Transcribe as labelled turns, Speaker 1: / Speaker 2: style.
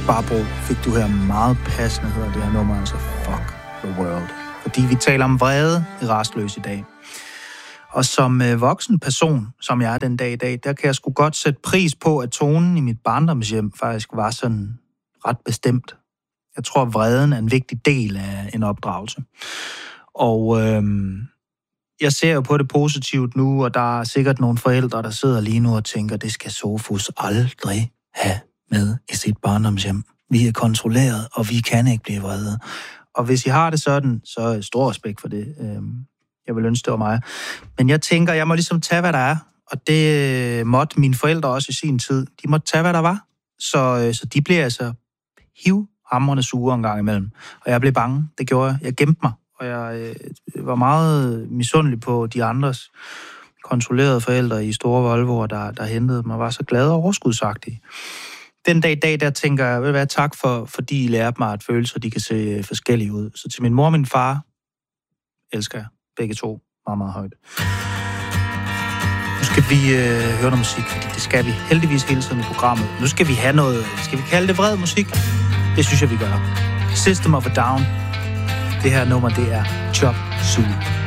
Speaker 1: Barbro fik du her meget passende hørt det her nummer, altså Fuck the World. Fordi vi taler om vrede i Rastløs i dag. Og som voksen person, som jeg er den dag i dag, der kan jeg sgu godt sætte pris på, at tonen i mit barndomshjem faktisk var sådan ret bestemt. Jeg tror, at vreden er en vigtig del af en opdragelse. Og jeg ser jo på det positivt nu, og der er sikkert nogle forældre, der sidder lige nu og tænker, det skal Sofus aldrig have med i sit barndomshjem. Vi er kontrolleret, og vi kan ikke blive vrede. Og hvis I har det sådan, så er stor respekt for det. Jeg vil ønske, det var mig. Men jeg tænker, jeg må ligesom tage, hvad der er. Og det måtte mine forældre også i sin tid. De måtte tage, hvad der var. Så de blev altså hivhamrende sure en gang imellem. Og jeg blev bange. Det gjorde jeg. Jeg gemte mig. Og jeg var meget misundelig på de andres kontrollerede forældre i store Volvoer, der hentede dem. Og var så glad og overskudsagtig. Den dag i dag, der tænker jeg, vil være tak fordi I lærte mig, at følelser, de kan se forskellige ud. Så til min mor og min far, elsker jeg begge to meget, meget højt. Nu skal vi høre noget musik, fordi det skal vi heldigvis hele tiden i programmet. Nu skal vi have noget, skal vi kalde det vred musik? Det synes jeg, vi gør. System of a Down. Det her nummer, det er Chop Suey.